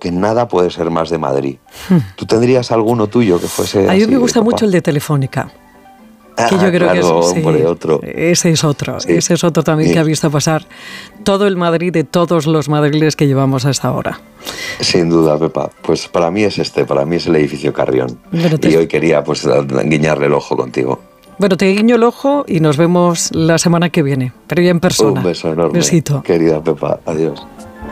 que nada puede ser más de Madrid. ¿Tú tendrías alguno tuyo que fuese A mí así, me gusta papá? mucho el de Telefónica. Que yo creo claro, que hombre, otro. Ese es otro. Sí. Ese es otro también Sí. que ha visto pasar todo el Madrid de todos los madriles que llevamos hasta ahora. Sin duda, Pepa. Pues para mí es para mí es el edificio Carrión. Bueno, Y hoy quería pues guiñarle el ojo contigo. Bueno, te guiño el ojo y nos vemos la semana que viene, pero ya en persona. Un beso enorme. Besito. Querida Pepa, adiós.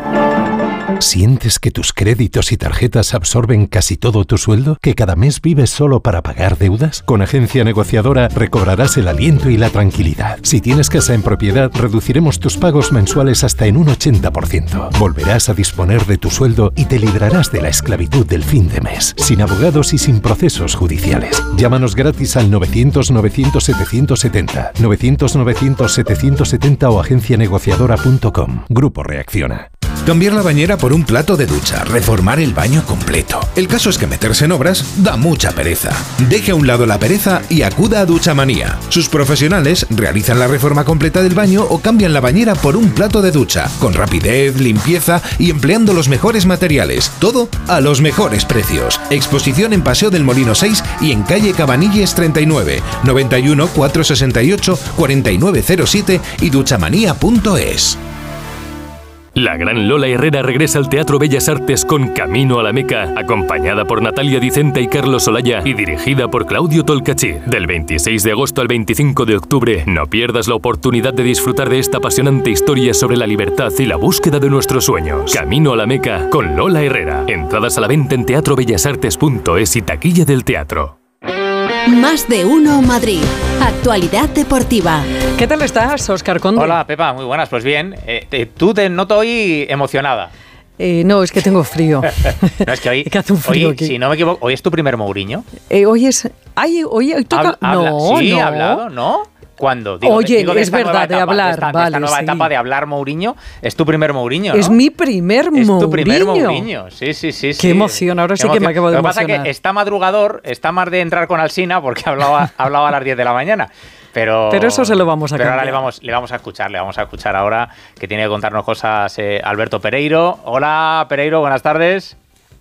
¿Sientes que tus créditos y tarjetas absorben casi todo tu sueldo? ¿Que cada mes vives solo para pagar deudas? Con Agencia Negociadora recobrarás el aliento y la tranquilidad. Si tienes casa en propiedad, reduciremos tus pagos mensuales hasta en un 80%. Volverás a disponer de tu sueldo y te librarás de la esclavitud del fin de mes, sin abogados y sin procesos judiciales. Llámanos gratis al 900-900-770, 900-900-770 o agencianegociadora.com. Grupo Reacciona. Cambiar la bañera por un plato de ducha, reformar el baño completo. El caso es que meterse en obras da mucha pereza. Deje a un lado la pereza y acuda a Duchamanía. Sus profesionales realizan la reforma completa del baño o cambian la bañera por un plato de ducha, con rapidez, limpieza y empleando los mejores materiales. Todo a los mejores precios. Exposición en Paseo del Molino 6 y en calle Cabanilles 39, 91 468 4907 y duchamanía.es. La gran Lola Herrera regresa al Teatro Bellas Artes con Camino a la Meca, acompañada por Natalia Dicenta y Carlos Olaya y dirigida por Claudio Tolcachir. Del 26 de agosto al 25 de octubre, no pierdas la oportunidad de disfrutar de esta apasionante historia sobre la libertad y la búsqueda de nuestros sueños. Camino a la Meca con Lola Herrera. Entradas a la venta en teatrobellasartes.es y taquilla del teatro. Más de uno Madrid. Actualidad deportiva. ¿Qué tal estás, Óscar Conde? Hola, Pepa, muy buenas. Pues bien, tú te noto hoy emocionada. No, es que tengo frío. No, es que hoy, que hace un frío hoy aquí. si no me equivoco, hoy es tu primer Mourinho. Hoy es... Hoy toca... Sí, no. ha hablado, ¿no? ¿Cuándo? Oye, de es esta verdad, nueva de etapa, hablar, de vale, esta nueva sí. etapa de hablar Mourinho, es tu primer Mourinho, ¿no? Es mi primer Mourinho. Es tu primer Mourinho, sí. Qué emoción, ahora sí que me acabo de emocionar. Lo que pasa es que está madrugador, está más de entrar con Alsina porque hablaba a las 10 de la mañana. Pero eso se lo vamos a cambiar. Pero ahora le vamos a escuchar ahora que tiene que contarnos cosas Alberto Pereiro. Hola, Pereiro, buenas tardes.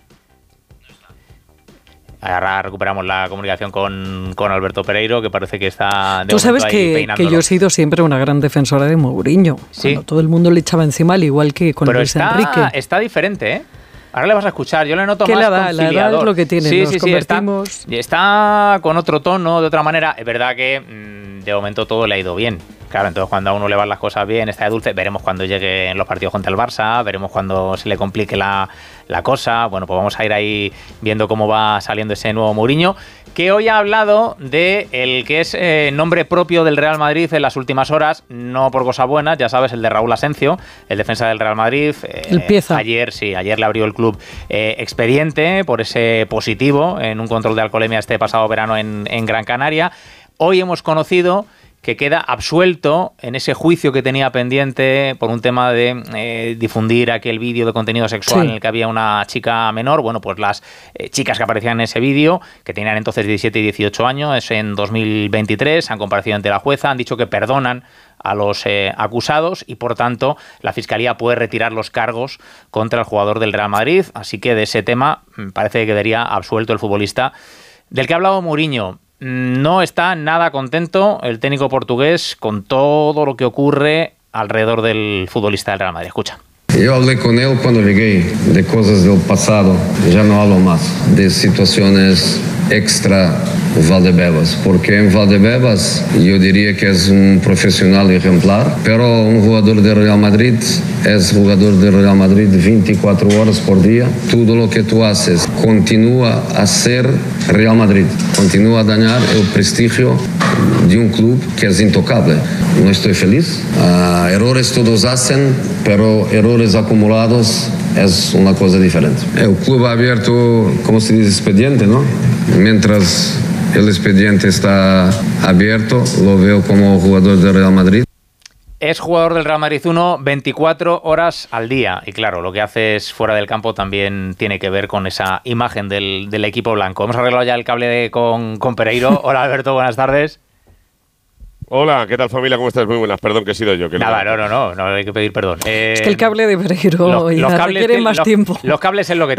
Ahora recuperamos la comunicación con Alberto Pereiro, que parece que está... Tú sabes que yo he sido siempre una gran defensora de Mourinho. Sí. Cuando todo el mundo le echaba encima, al igual que con Luis Enrique. Está diferente, ¿eh? Ahora le vas a escuchar, yo le noto ¿Qué más la edad es lo que tiene, nos convertimos... Está con otro tono, de otra manera. Es verdad que de momento todo le ha ido bien. Claro, entonces cuando a uno le van las cosas bien, está de dulce. Veremos cuando lleguen los partidos contra el Barça, veremos cuando se le complique la cosa. Bueno, pues vamos a ir ahí viendo cómo va saliendo ese nuevo Mourinho, que hoy ha hablado de el que es nombre propio del Real Madrid en las últimas horas, no por cosas buenas, ya sabes, el de Raúl Asencio, el defensa del Real Madrid. El pieza. Ayer le abrió el club expediente por ese positivo en un control de alcoholemia este pasado verano en Gran Canaria. Hoy hemos conocido que queda absuelto en ese juicio que tenía pendiente por un tema de difundir aquel vídeo de contenido sexual en el que había una chica menor. Bueno, pues las chicas que aparecían en ese vídeo, que tenían entonces 17 y 18 años, es en 2023, han comparecido ante la jueza, han dicho que perdonan a los acusados y, por tanto, la Fiscalía puede retirar los cargos contra el jugador del Real Madrid. Así que de ese tema parece que quedaría absuelto el futbolista del que ha hablado Mourinho. No está nada contento el técnico portugués con todo lo que ocurre alrededor del futbolista del Real Madrid. Escucha. Yo hablé con él cuando llegué de cosas del pasado, ya no hablo más de situaciones extra Valdebebas, porque en Valdebebas yo diría que es un profesional ejemplar, pero un jugador de Real Madrid es jugador de Real Madrid 24 horas por día. Todo lo que tú haces continúa a ser Real Madrid, continúa a dañar el prestigio de un club que es intocable. No estoy feliz. Errores todos hacen, pero errores acumulados es una cosa diferente. El club ha abierto, como se dice, expediente, ¿no? Mientras el expediente está abierto, lo veo como jugador del Real Madrid. Es jugador del Real Madrid 1 24 horas al día. Y claro, lo que haces fuera del campo también tiene que ver con esa imagen del equipo blanco. Hemos arreglado ya el cable con Pereiro. Hola, Alberto, buenas tardes. Hola, ¿qué tal, familia? ¿Cómo estás? Muy buenas. Perdón que he sido yo. Que Nada, no hay que pedir perdón. Es que el cable de Pereiro requiere más tiempo. Los cables es lo que